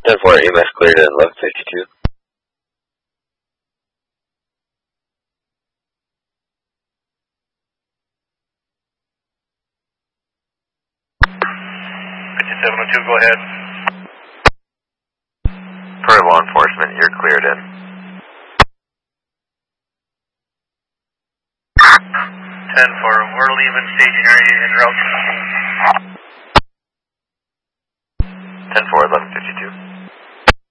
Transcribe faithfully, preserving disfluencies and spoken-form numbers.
ten four, E M S cleared in eleven fifty-two. fifty-seven oh two, go ahead. For law enforcement, you're cleared in. ten four, we're leaving staging area en route to the scene. ten four, eleven fifty-two.